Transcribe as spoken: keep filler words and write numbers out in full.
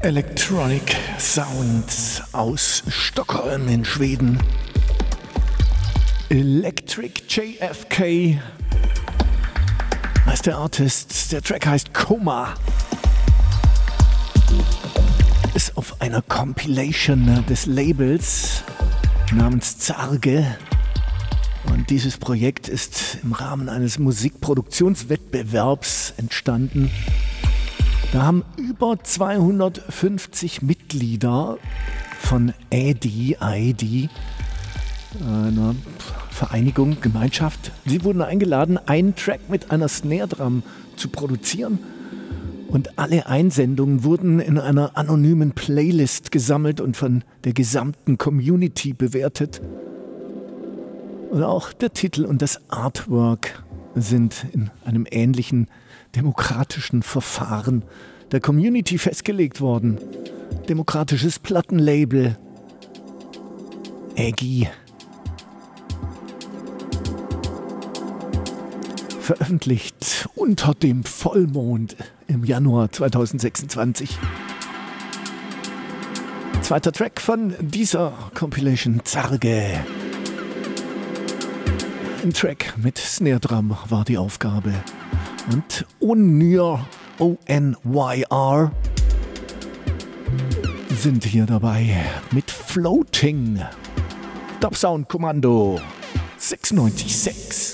Electronic Sounds aus Stockholm in Schweden. Electric J F K heißt der Artist. Der Track heißt Coma. Ist auf einer Compilation des Labels namens Zarge. Und dieses Projekt ist im Rahmen eines Musikproduktionswettbewerbs entstanden. Da haben über zweihundertfünfzig Mitglieder von A D, I D, einer Vereinigung, Gemeinschaft, sie wurden eingeladen, einen Track mit einer Snare Drum zu produzieren. Und alle Einsendungen wurden in einer anonymen Playlist gesammelt und von der gesamten Community bewertet. Und auch der Titel und das Artwork sind in einem ähnlichen demokratischen Verfahren der Community festgelegt worden. Demokratisches Plattenlabel Aggie. Veröffentlicht unter dem Vollmond im Januar zweitausendsechsundzwanzig. Zweiter Track von dieser Compilation, Zarge. Ein Track mit Snare Drum war die Aufgabe. Und Onyr, O N Y R, sind hier dabei mit Floating. Top Sound Kommando sechsundneunzig Komma sechs.